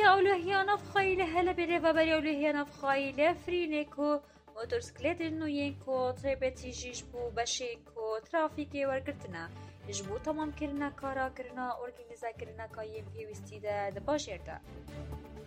ئەولۆهیانە بخۆی لە هەلە بێرێڤەبەری ئەولۆهیانە بخۆی لە فرینێک و مۆتۆرسکلێتن و یەنکۆ تێبێتیژیش بوو بەشێک و ترافیکێ وەرگرتنە ژ بۆ تەمامکردنە کاراکردنە ئۆرگانیزاکردنەکە یەن پێویستیدا دە باژێردا.